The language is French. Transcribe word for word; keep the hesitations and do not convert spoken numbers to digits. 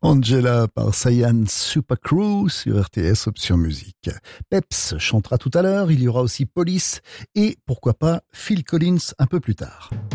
Angela par Cyan Supercrew sur R T S Option Musique. Peps chantera tout à l'heure, il y aura aussi Police et pourquoi pas Phil Collins un peu plus tard.